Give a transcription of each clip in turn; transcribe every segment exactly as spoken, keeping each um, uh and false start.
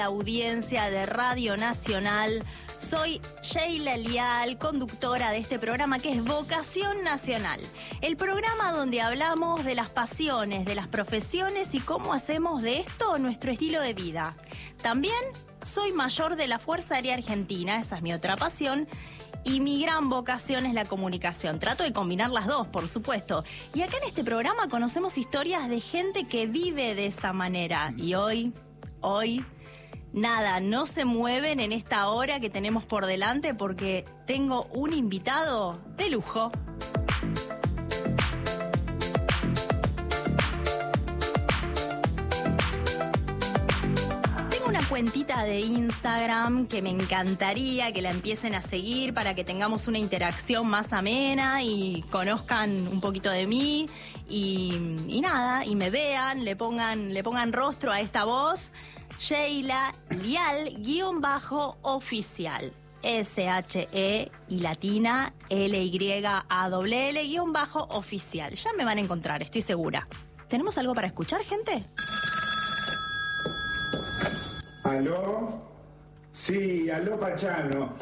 Audiencia de Radio Nacional. Soy Sheila Lial, conductora de este programa que es Vocación Nacional. El programa donde hablamos de las pasiones, de las profesiones y cómo hacemos de esto nuestro estilo de vida. También soy mayor de la Fuerza Aérea Argentina, esa es mi otra pasión. Y mi gran vocación es la comunicación. Trato de combinar las dos, por supuesto. Y acá en este programa conocemos historias de gente que vive de esa manera. Y hoy, hoy... Nada, no se mueven en esta hora que tenemos por delante porque tengo un invitado de lujo. Tengo una cuentita de Instagram que me encantaría que la empiecen a seguir para que tengamos una interacción más amena y conozcan un poquito de mí y, y nada, y me vean, le pongan, le pongan rostro a esta voz. Sheila Lial, guión bajo oficial. S H E y latina L Y A L L, guión bajo oficial. Ya me van a encontrar, estoy segura. ¿Tenemos algo para escuchar, gente? ¿Aló? Sí, aló, Pachano.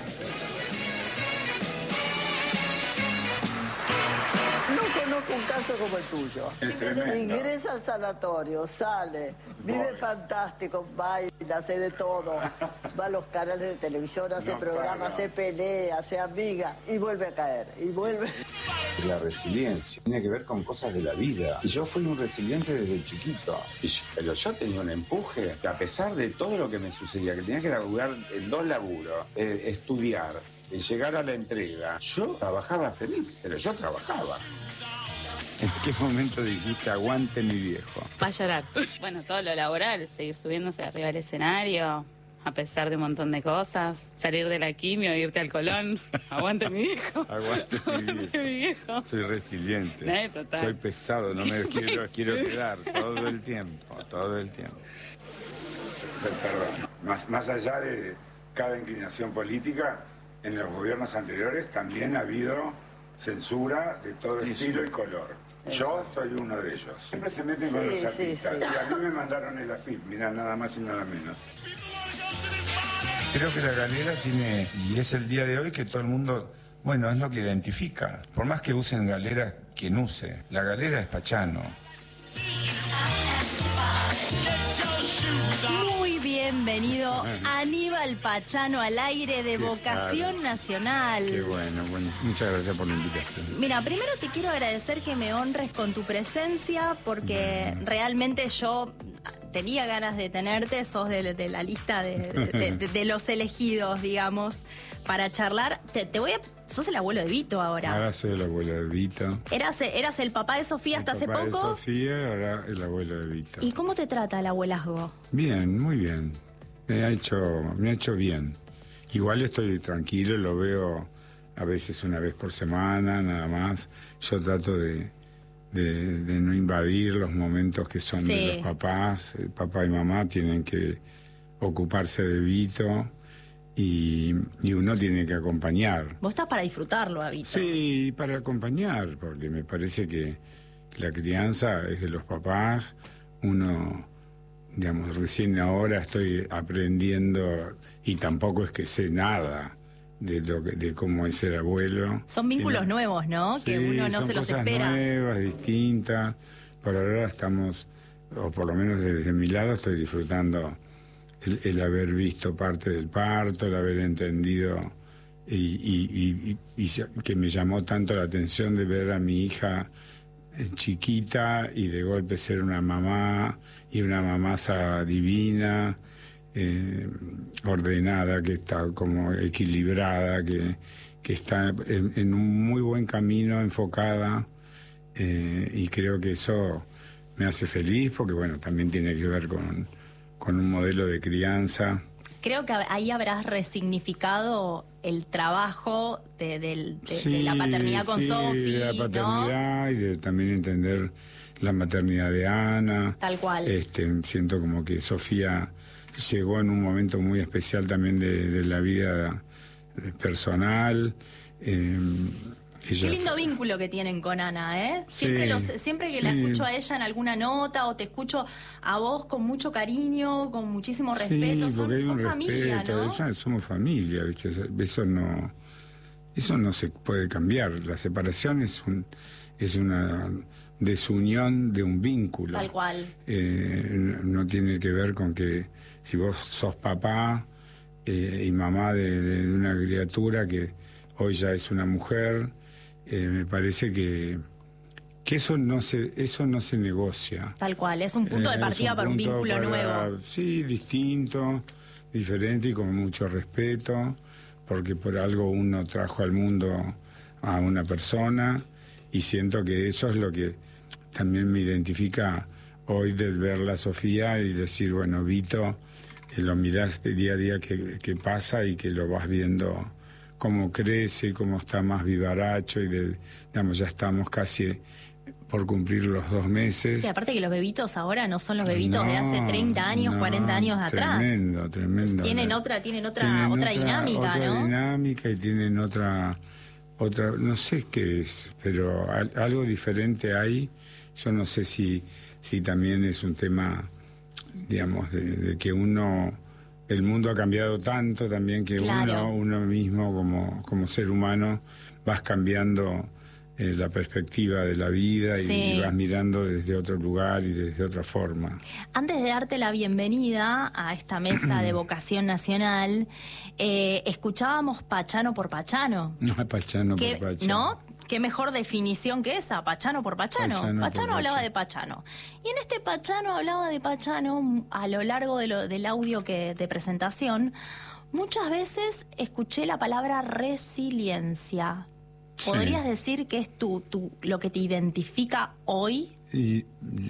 No conozco un caso como el tuyo. Es tremendo. Ingresa al sanatorio, sale, vive Pobre. fantástico, baila, hace de todo. Va a los canales de televisión, hace No programas, para. se pelea, se amiga y vuelve a caer. Y vuelve. La resiliencia tiene que ver con cosas de la vida. Y yo fui un resiliente desde chiquito. Y yo, pero yo tenía un empuje que a pesar de todo lo que me sucedía, que tenía que laburar en dos laburos, eh, estudiar, eh, llegar a la entrega, yo trabajaba feliz, pero yo trabajaba. ¿En qué momento dijiste aguante mi viejo? Va a llorar. Bueno, todo lo laboral, seguir subiéndose arriba del escenario, a pesar de un montón de cosas, salir de la quimio, irte al Colón. Aguante mi viejo. Aguante mi Aguante mi viejo. Soy resiliente. Eh, total. Soy pesado, no me quiero, quiero quedar todo el tiempo, todo el tiempo. Perdón, más, más allá de cada inclinación política, en los gobiernos anteriores también ha habido censura de todo estilo y color. Yo soy uno de ellos. Siempre se meten con Sí, los sí, artistas. sí. Y a mí me mandaron el AFIP, mirá, nada más y nada menos. Creo que la galera tiene, y es el día de hoy que todo el mundo, bueno, es lo que identifica. Por más que usen galera, quien use, la galera es Pachano. Muy bienvenido Aníbal Pachano al aire de Qué Vocación padre. Nacional. Qué bueno, bueno, muchas gracias por la invitación. Mira, primero te quiero agradecer que me honres con tu presencia porque realmente yo tenía ganas de tenerte, sos de, de la lista de, de- de- de los elegidos, digamos, para charlar. Te, te voy a... Sos el abuelo de Vito ahora. Ahora soy el abuelo de Vito. Eras, eras el papá de Sofía hasta El hace papá de poco. Sofía, ahora el abuelo de Vito. ¿Y cómo te trata el abuelazgo? Bien, muy bien. Me ha hecho, me ha hecho bien. Igual estoy tranquilo, lo veo a veces una vez por semana, nada más. Yo trato de, de, de no invadir los momentos que son Sí. de los papás. El papá y mamá tienen que ocuparse de Vito y, y uno tiene que acompañar. Vos estás para disfrutarlo, a Vito. Sí, para acompañar, porque me parece que la crianza es de los papás. Uno, digamos, recién ahora estoy aprendiendo y tampoco es que sé nada de lo que, de cómo es ser abuelo. Son vínculos Sino- nuevos, ¿no? Que Sí, uno no son se los cosas espera. nuevas, distintas. Por ahora estamos, o por lo menos desde mi lado, estoy disfrutando el, el haber visto parte del parto, el haber entendido y, y- y- y- y se- que me llamó tanto la atención de ver a mi hija eh, chiquita y de golpe ser una mamá y una mamaza divina, eh, ordenada, que está como equilibrada, que, que está en, en un muy buen camino, enfocada, eh, y creo que eso me hace feliz porque bueno, también tiene que ver con, con un modelo de crianza. Creo que ahí habrás resignificado el trabajo de, del- de- de Sí, la paternidad con sí, Sofi, de la ¿no? paternidad y de también entender la maternidad de Ana. Tal cual. Este, siento como que Sofía llegó en un momento muy especial también de, de la vida eh, personal. Eh, ella Qué lindo fue- vínculo que tienen con Ana, ¿eh? Siempre, Sí, los, siempre que la sí. escucho a ella en alguna nota o te escucho a vos con mucho cariño, con muchísimo respeto, Sí, son, porque hay son un familia, respeto, ¿no? eso- somos familia, ¿viste? Eso no, eso no se puede cambiar. La separación es un, es una desunión de un vínculo. Tal cual. Eh, no tiene que ver con que si vos sos papá eh, y mamá de, de- de una criatura que hoy ya es una mujer, eh, me parece que que eso no se eso no se negocia. Tal cual, es un punto de Eh, partida es para un punto vínculo para- nuevo. Sí, distinto, diferente y con mucho respeto, porque por algo uno trajo al mundo a una persona y siento que eso es lo que también me identifica hoy de verla a Sofía y decir, bueno, Vito, eh, lo mirás de día a día que, que pasa y que lo vas viendo cómo crece, cómo está más vivaracho y de, digamos, ya estamos casi por cumplir los dos meses. Sí, aparte que los bebitos ahora no son los bebitos de hace No, treinta años, no, cuarenta años atrás. Tremendo, tremendo. Tienen La- otra, tienen otra, tienen otra dinámica, otra ¿no? dinámica y tienen otra, otra, no sé qué es, pero al- algo diferente hay. Yo no sé si, si también es un tema, digamos, de, de que uno, el mundo ha cambiado tanto también que Claro. uno, uno mismo como, como ser humano vas cambiando eh, la perspectiva de la vida y, Sí. vas mirando desde otro lugar y desde otra forma. Antes de darte la bienvenida a esta mesa de vocación nacional, eh, escuchábamos Pachano por Pachano. No, Pachano ¿Qué, por Pachano. ¿No? ¿Qué mejor definición que esa? Pachano por Pachano. Pachano Pachano, por hablaba Pachano. de Pachano. Y en este Pachano hablaba de Pachano a lo largo de lo- del audio que, de presentación. Muchas veces escuché la palabra resiliencia. Sí. ¿Podrías decir que es tu, tu, lo que te identifica hoy? Y,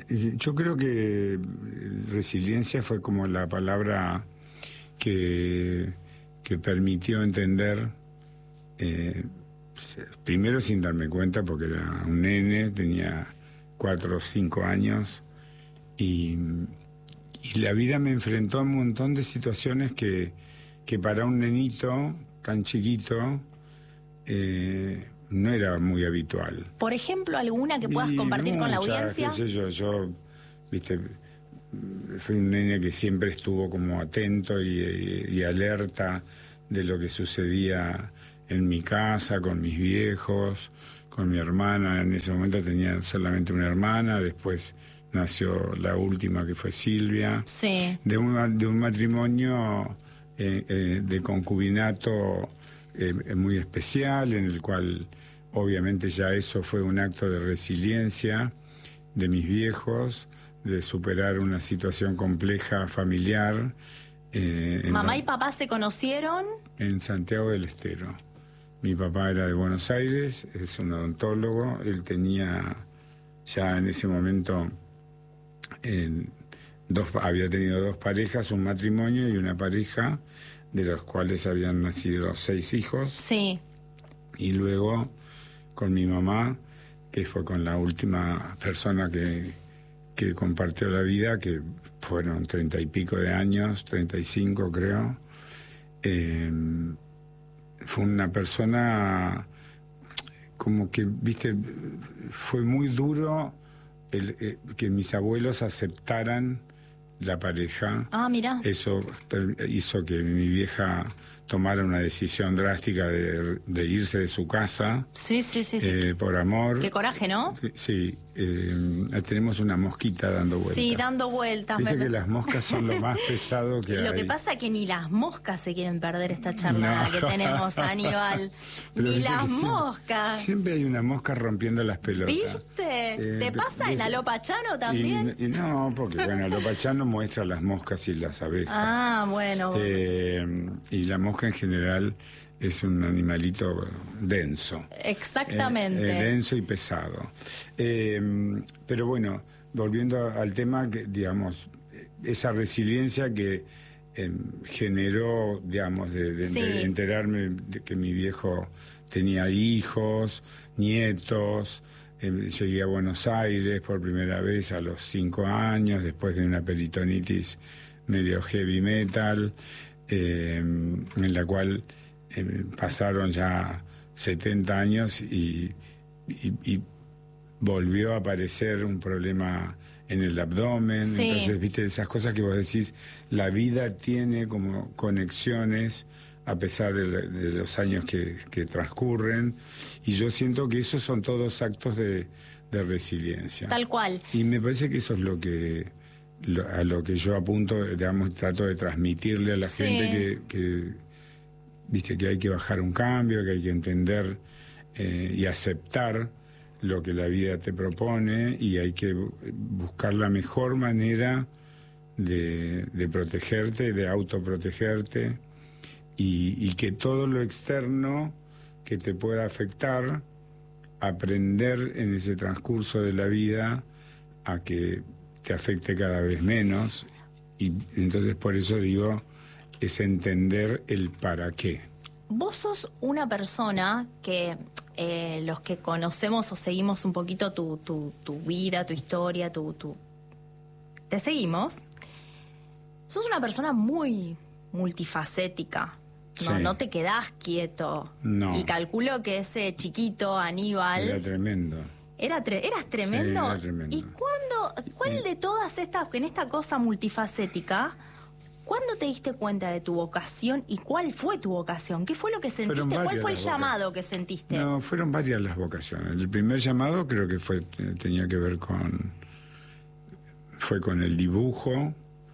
y yo creo que eh, resiliencia fue como la palabra que, que permitió entender, eh, primero sin darme cuenta, porque era un nene, tenía cuatro o cinco años, y, y la vida me enfrentó a un montón de situaciones que, que para un nenito tan chiquito eh, no era muy habitual. Por ejemplo, alguna que puedas Y compartir con la muchas, audiencia. qué sé yo, yo, viste, fui un nene que siempre estuvo como atento y, y alerta de lo que sucedía en mi casa, con mis viejos, con mi hermana. En ese momento tenía solamente una hermana, después nació la última que fue Silvia. Sí. De un, de un matrimonio eh, eh, de concubinato eh, muy especial, en el cual obviamente ya eso fue un acto de resiliencia de mis viejos, de superar una situación compleja familiar. eh, en Mamá la- y papá se conocieron. en Santiago del Estero. Mi papá era de Buenos Aires, es un odontólogo, él tenía ya en ese momento, eh, dos, había tenido dos parejas, un matrimonio y una pareja, de los cuales habían nacido seis hijos, Sí. y luego con mi mamá, que fue con la última persona que, que compartió la vida, que fueron treinta y pico de años, treinta y cinco creo. Eh, fue una persona como que, viste, fue muy duro el, eh, que mis abuelos aceptaran la pareja. Ah, mira. Eso per- hizo que mi vieja tomara una decisión drástica de, de irse de su casa Sí, sí, sí, sí. eh, por amor. Qué coraje, ¿no? Sí, eh, tenemos una mosquita dando vueltas. Sí, dando vueltas. Viste me- que las moscas son lo más pesado que Lo hay. que pasa es que ni las moscas se quieren perder esta charla No. que tenemos, Aníbal. Pero Ni viste las que siempre- moscas. Siempre hay una mosca rompiendo las pelotas. ¿Viste? Eh, ¿Te pasa en viste- Alopachano también? Y, y no, porque bueno, Alopachano muestra las moscas y las abejas. Ah, bueno. Eh, y la mosca en general es un animalito denso. Exactamente. Eh, eh, denso y pesado. Eh, pero bueno, volviendo al tema, que, digamos, esa resiliencia que eh, generó, digamos, de, de Sí. enter- enterarme de que mi viejo tenía hijos, nietos. Eh, llegué a Buenos Aires por primera vez a los cinco años, después de una peritonitis medio heavy metal, eh, en la cual eh, pasaron ya setenta años y, y, y volvió a aparecer un problema en el abdomen. Sí. Entonces, viste, esas cosas que vos decís, la vida tiene como conexiones a pesar de, de los años que, que transcurren, y yo siento que esos son todos actos de, de resiliencia. Tal cual. Y me parece que eso es lo que lo, a lo que yo apunto, digamos, trato de transmitirle a la Sí. gente que, que, viste, que hay que bajar un cambio, que hay que entender eh, y aceptar lo que la vida te propone, y hay que buscar la mejor manera de, de protegerte, de autoprotegerte, y, y que todo lo externo que te pueda afectar, aprender en ese transcurso de la vida a que te afecte cada vez menos. Y entonces por eso digo, es entender el para qué. Vos sos una persona que eh, los que conocemos o seguimos un poquito tu, tu, tu vida, tu historia, tu, tu... te seguimos, sos una persona muy multifacética. No, Sí. no te quedás quieto. No. Y calculo que ese chiquito Aníbal... Era tremendo. Era tre- ¿Eras tremendo? Sí, era tremendo. ¿Y cuándo, cuál de todas estas, en esta cosa multifacética, cuándo te diste cuenta de tu vocación y cuál fue tu vocación? ¿Qué fue lo que Fueron sentiste? ¿Cuál varias fue el las voca- llamado que sentiste? No, fueron varias las vocaciones. El primer llamado creo que fue tenía que ver con fue con el dibujo.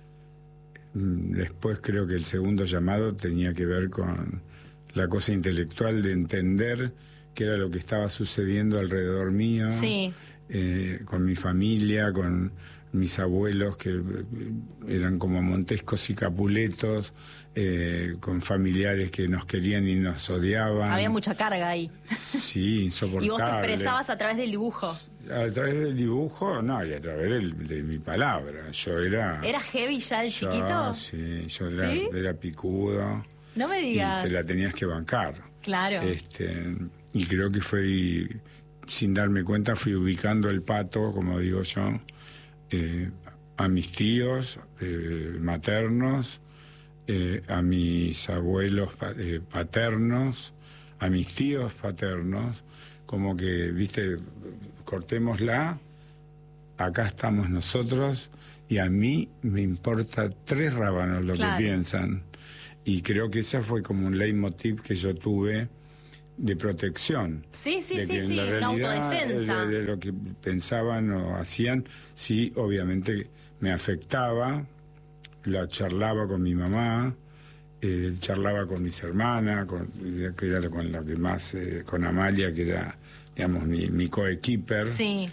Después creo que el segundo llamado tenía que ver con la cosa intelectual de entender qué era lo que estaba sucediendo alrededor mío, Sí. eh, con mi familia, con mis abuelos que eh, eran como Montescos y Capuletos, eh, con familiares que nos querían y nos odiaban. Había mucha carga ahí. Sí, insoportable. Y vos te expresabas a través del dibujo. A través del dibujo, no, y a través del- de mi palabra. Yo era... ¿Era heavy ya el yo, chiquito? Sí, yo era, ¿Sí? era picudo. No me Y digas. te la tenías que bancar. Claro. Este, y creo que fui, sin darme cuenta, fui ubicando el pato, como digo yo, eh, a mis tíos eh, maternos, eh, a mis abuelos pa- eh, paternos, a mis tíos paternos, como que, viste, cortémosla, acá estamos nosotros, y a mí me importa tres rábanos lo Claro. que piensan. Y creo que ese fue como un leitmotiv que yo tuve de protección. Sí, sí, De sí, que en sí, la una realidad, autodefensa. De, de lo que pensaban o hacían, sí, obviamente me afectaba, la charlaba con mi mamá, eh, charlaba con mis hermanas, con, que era con la que más, eh, con Amalia, que era, digamos, mi, mi coequiper. Sí.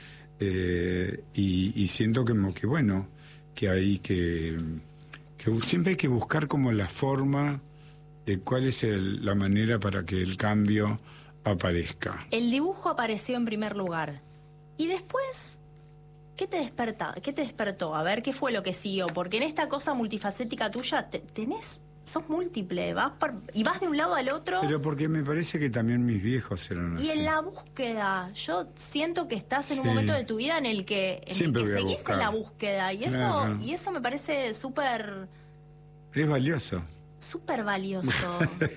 Eh, y, y siento como que, bueno, que hay que, que siempre hay que buscar como la forma de cuál es el- la manera para que el cambio aparezca. El dibujo apareció en primer lugar. Y después, ¿qué te despertó? ¿Qué te despertó? A ver, ¿qué fue lo que siguió? Porque en esta cosa multifacética tuya, te- tenés, sos múltiple, vas par- y vas de un lado al otro. Pero porque me parece que también mis viejos eran así. Y en la búsqueda, yo siento que estás en un Sí. momento de tu vida en el que, en el Siempre que voy a seguís buscar. en la búsqueda. Y eso, Claro. y eso me parece súper, Es valioso. súper valioso.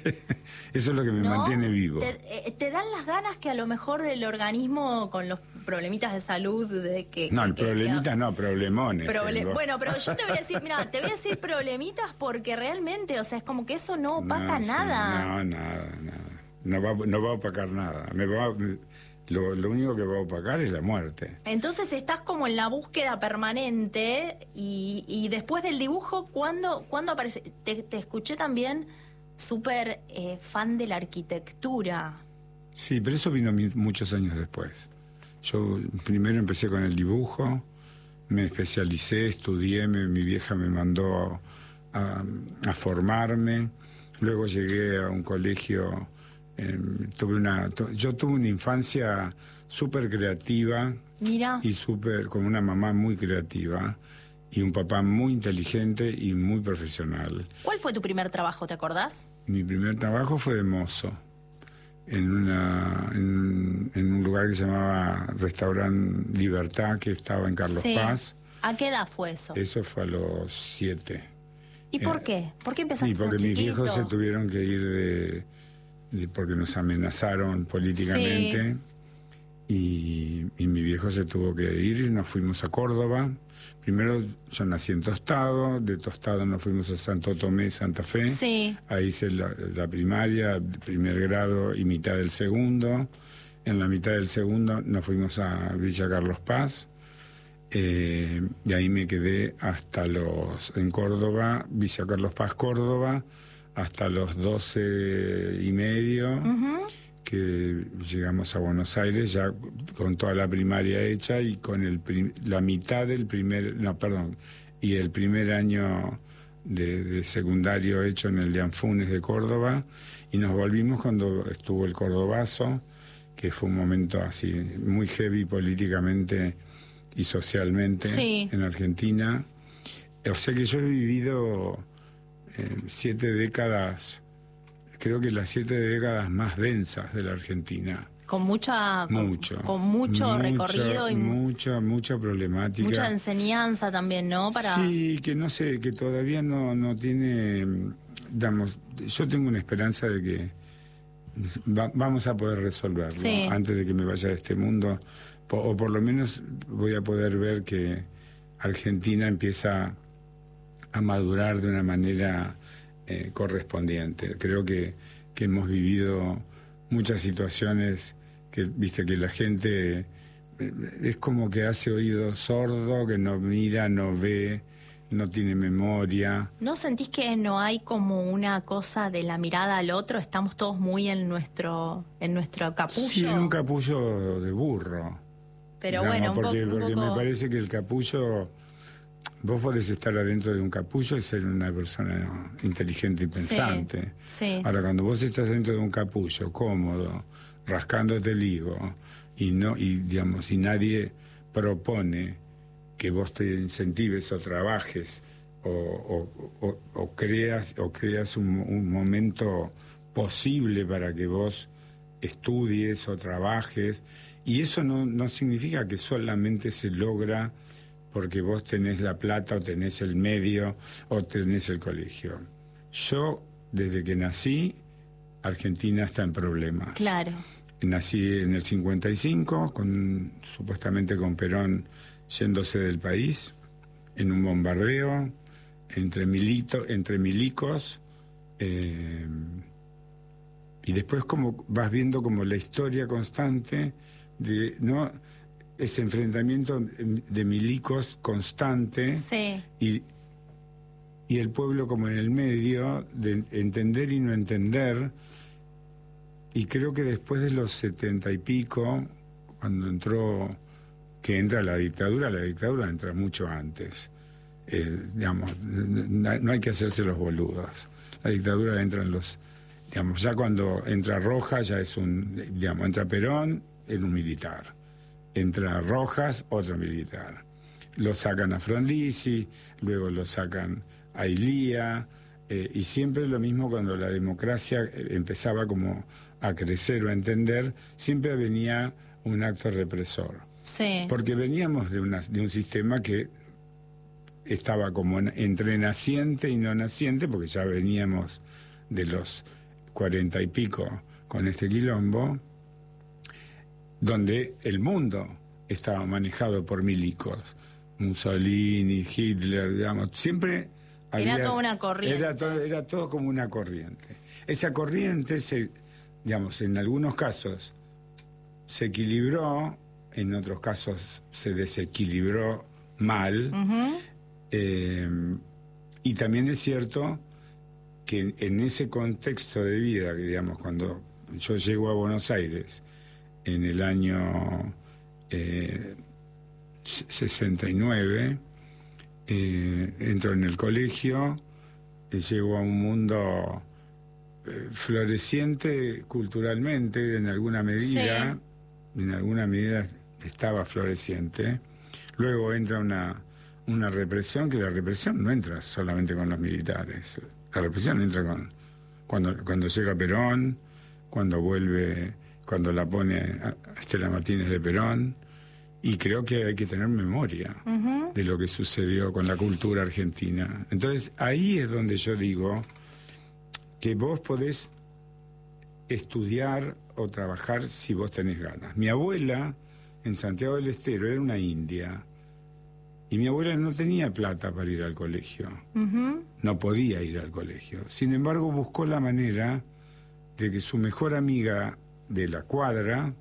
Eso es lo que me ¿No? mantiene vivo. Te, eh, te dan las ganas que a lo mejor del organismo con los problemitas de salud de que... No, que- el que- problemita no, problemones. Proble- tengo. bueno, pero yo te voy a decir, mira, te voy a decir problemitas porque realmente, o sea, es como que eso no opaca No, sí, nada. No, nada, nada. No va, no va a opacar nada. Me va, lo, lo único que va a opacar es la muerte. Entonces estás como en la búsqueda permanente y, y después del dibujo, ¿cuándo, ¿cuándo aparece? Te, te escuché también súper eh, fan de la arquitectura. Sí, pero eso vino mi- muchos años después. Yo primero empecé con el dibujo, me especialicé, estudié, me- mi vieja me mandó a, a formarme, luego llegué a un colegio, eh, tuve una, tu- yo tuve una infancia súper creativa Mira, y súper, con una mamá muy creativa y un papá muy inteligente y muy profesional. ¿cuál fue tu primer trabajo, te acordás? Mi primer trabajo fue de mozo en una en, en un lugar que se llamaba Restaurant Libertad, que estaba en Carlos Sí. Paz. ¿A qué edad fue eso? Eso fue a los siete. ¿Y por qué? ¿Por qué empezaste Y porque tan mis chiquito? viejos se tuvieron que ir de, de, porque nos amenazaron políticamente. Sí. Y, y mi viejo se tuvo que ir y nos fuimos a Córdoba. Primero yo nací en Tostado, de Tostado nos fuimos a Santo Tomé, Santa Fe. Sí. Ahí hice la, la primaria, primer grado y mitad del segundo. En la mitad del segundo nos fuimos a Villa Carlos Paz. Eh, y ahí me quedé hasta los, en Córdoba, Villa Carlos Paz, Córdoba, hasta los doce y medio. Uh-huh. Que llegamos a Buenos Aires ya con toda la primaria hecha y con el prim, la mitad del primer, no, perdón, y el primer año de, de secundario hecho en el de Anfunes de Córdoba, y nos volvimos cuando estuvo el Cordobazo, que fue un momento así muy heavy políticamente y socialmente. Sí. En Argentina. O sea que yo he vivido eh, siete décadas, creo que las siete décadas más densas de la Argentina. Con mucha... Mucho. Con, con mucho mucha, recorrido. Y mucha, mucha problemática. Mucha enseñanza también, ¿no? Para... Sí, que no sé, que todavía no, no tiene... Digamos, yo tengo una esperanza de que va, vamos a poder resolverlo. Sí. Antes de que me vaya de este mundo. O por lo menos voy a poder ver que Argentina empieza a madurar de una manera... Eh, correspondiente. Creo que, que hemos vivido muchas situaciones que, viste, que la gente eh, es como que hace oído sordo, que no mira, no ve, no tiene memoria. ¿No sentís que no hay como una cosa de la mirada al otro? Estamos todos muy en nuestro en nuestro capullo. Sí, en un capullo de burro. Pero digamos, bueno, un porque, po- un porque poco... me parece que el capullo... Vos podés estar adentro de un capullo y ser una persona inteligente y pensante. Sí, sí. Ahora, cuando vos estás dentro de un capullo, cómodo, rascándote el higo, y no, y digamos, y nadie propone que vos te incentives o trabajes o, o, o, o creas, o creas un, un momento posible para que vos estudies o trabajes, y eso no, no significa que solamente se logra porque vos tenés la plata o tenés el medio o tenés el colegio. Yo, desde que nací, Argentina está en problemas. Claro. Nací en el cincuenta y cinco, con, supuestamente con Perón yéndose del país, en un bombardeo, entre, milito, entre milicos, eh, y después como vas viendo como la historia constante de... no ese enfrentamiento de milicos constante. Sí. y, y el pueblo como en el medio, de entender y no entender, y creo que después de los setenta y pico, cuando entró, que entra la dictadura, la dictadura entra mucho antes, eh, digamos, no hay que hacerse los boludos, la dictadura entra en los, digamos, ya cuando entra Roja, ya es un, digamos, entra Perón, en un militar. Entra Rojas, otro militar. Lo sacan a Frondizi, luego lo sacan a Ilía, eh, y siempre lo mismo cuando la democracia empezaba como a crecer o a entender, siempre venía un acto represor. Sí. Porque veníamos de, una, de un sistema que estaba como en, entre naciente y no naciente, porque ya veníamos de los cuarenta y pico con este quilombo, donde el mundo estaba manejado por milicos, Mussolini, Hitler, digamos, siempre había... Era toda una corriente. Era todo, era todo como una corriente. Esa corriente, se, digamos, en algunos casos se equilibró, en otros casos se desequilibró mal, uh-huh. eh, y también es cierto que en ese contexto de vida, que digamos, cuando yo llego a Buenos Aires, en el año eh, sesenta y nueve, eh, entro en el colegio, eh, llego a un mundo eh, floreciente culturalmente, en alguna medida, sí. en alguna medida estaba floreciente. Luego entra una, una represión, que la represión no entra solamente con los militares, la represión entra con cuando, cuando llega Perón, cuando vuelve... cuando la pone a Estela Martínez de Perón, y creo que hay que tener memoria uh-huh. de lo que sucedió con la cultura argentina. Entonces, ahí es donde yo digo que vos podés estudiar o trabajar si vos tenés ganas. Mi abuela en Santiago del Estero era una india y mi abuela no tenía plata para ir al colegio. Uh-huh. No podía ir al colegio. Sin embargo, buscó la manera de que su mejor amiga de la cuadra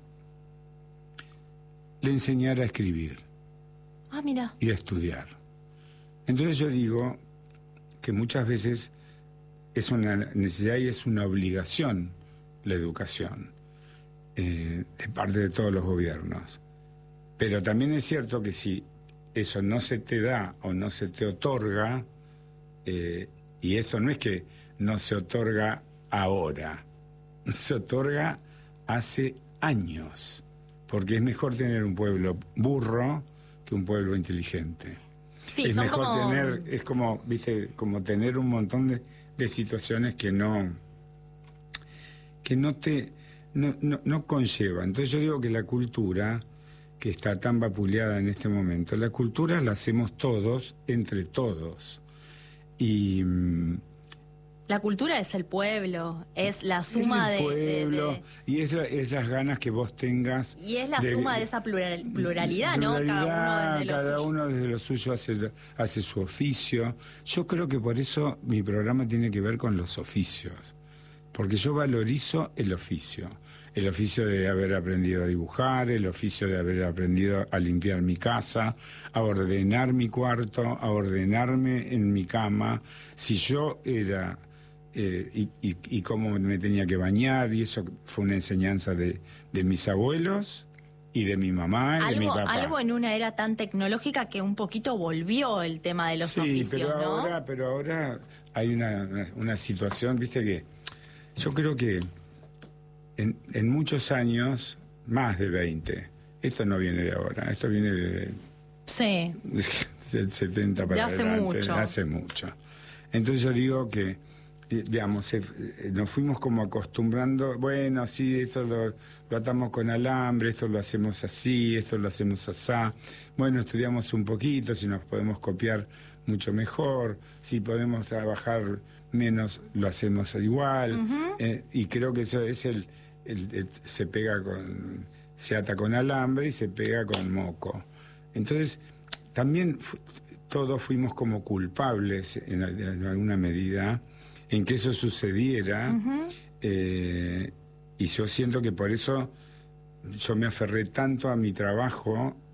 le enseñara a escribir. Ah, mira. Y a estudiar. Entonces yo digo que muchas veces es una necesidad y es una obligación la educación eh, de parte de todos los gobiernos. Pero también es cierto que si eso no se te da o no se te otorga, eh, y esto no es que no se otorga ahora, se otorga hace años, porque es mejor tener un pueblo burro que un pueblo inteligente. Sí, es son mejor como... tener, es como, viste, como tener un montón de, de situaciones que no, que no te, no, no, no conlleva. Entonces yo digo que la cultura, que está tan vapuleada en este momento, la cultura la hacemos todos, entre todos. Y la cultura es el pueblo, es la suma es el de, pueblo, de, de... y es, la, es las ganas que vos tengas. Y es la de, suma de esa plural, pluralidad, ¿no? Pluralidad, cada uno desde lo cada suyo. uno desde lo suyo hace, hace su oficio. Yo creo que por eso mi programa tiene que ver con los oficios, porque yo valorizo el oficio. El oficio de haber aprendido a dibujar, el oficio de haber aprendido a limpiar mi casa, a ordenar mi cuarto, a ordenarme en mi cama. Si yo era... Eh, y, y, y cómo me tenía que bañar, y eso fue una enseñanza de, de mis abuelos y de mi mamá y algo, de mi papá. Algo en una era tan tecnológica que un poquito volvió el tema de los sí, oficios, pero ¿no? ahora, pero ahora hay una, una, una situación, viste que yo creo que en, en muchos años, más de veinte, esto no viene de ahora, esto viene de, sí. del setenta para de hace adelante, mucho. hace mucho. Entonces yo digo que digamos, eh, nos fuimos como acostumbrando, bueno, sí, esto lo, lo atamos con alambre, esto lo hacemos así, esto lo hacemos asá, bueno, estudiamos un poquito, si nos podemos copiar mucho mejor, si podemos trabajar menos, lo hacemos igual, uh-huh. eh, y creo que eso es el, el, el, se pega con, se ata con alambre y se pega con moco. Entonces, también fu- todos fuimos como culpables en, en alguna medida en que eso sucediera, uh-huh. eh, y yo siento que por eso yo me aferré tanto a mi trabajo